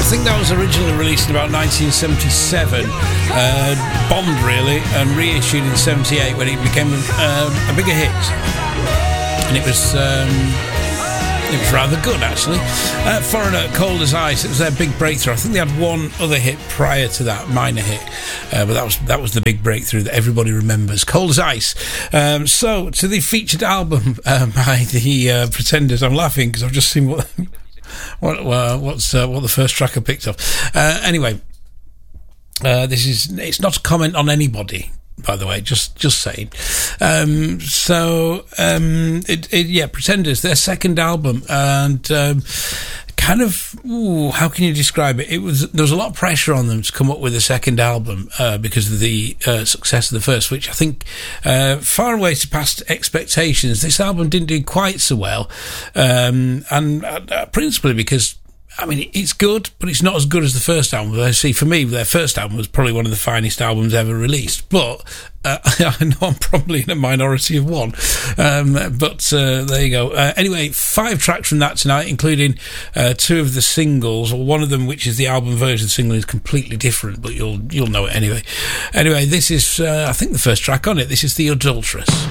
think that was originally released in about 1977, bombed really, and reissued in 78 when it became a bigger hit. And it was rather good, actually. Foreigner, Cold as Ice, it was their big breakthrough. I think they had one other hit prior to that, minor hit, but that was the big breakthrough that everybody remembers. Cold as Ice. So, to the featured album by the Pretenders. I'm laughing because I've just seen what the first track I picked up. Anyway, it's not a comment on anybody, by the way, just saying. Pretenders, their second album, and kind of, how can you describe it? There was a lot of pressure on them to come up with a second album because of the success of the first, which I think far away surpassed expectations. This album didn't do quite so well, and principally because, I mean, it's good, but it's not as good as the first album. See, for me, their first album was probably one of the finest albums ever released. But I know I'm probably in a minority of one. But there you go. Anyway, 5 tracks from that tonight, including 2 of the singles. Or one of them, which is the album version single, is completely different, but you'll know it anyway. Anyway, this is, I think, the first track on it. This is The Adulteress.